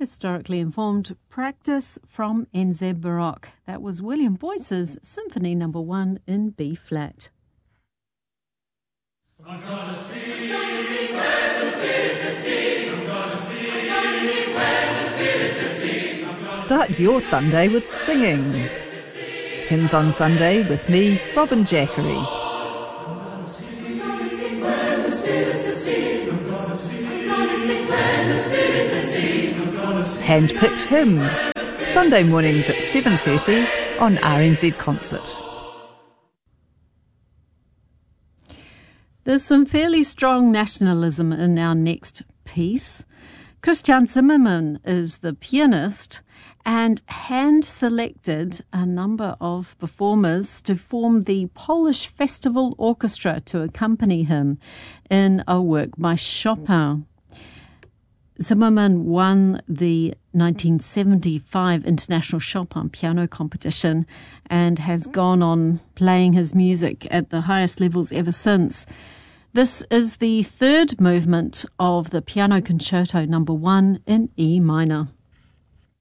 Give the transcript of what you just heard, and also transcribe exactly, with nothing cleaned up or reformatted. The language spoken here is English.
Historically Informed Practice from N Z Baroque. That was William Boyce's Symphony Number One in B flat. I'm gonna sing, I'm gonna sing when the spirits are sing. I'm gonna sing, I'm gonna sing when the spirits are sing. Start your Sunday with singing. Hymns on Sunday with me, Robin Jackery. I'm gonna sing, I'm gonna sing when the spirits are sing. I'm gonna sing, I'm gonna sing when the spirits are sing. I'm gonna sing. Hand-picked hymns. Sunday mornings at seven thirty on R N Z Concert. There's some fairly strong nationalism in our next piece. Christian Zimmermann is the pianist and hand-selected a number of performers to form the Polish Festival Orchestra to accompany him in a work by Chopin. Zimmermann won the nineteen seventy-five International Chopin Piano Competition and has gone on playing his music at the highest levels ever since. This is the third movement of the Piano Concerto Number One in E minor.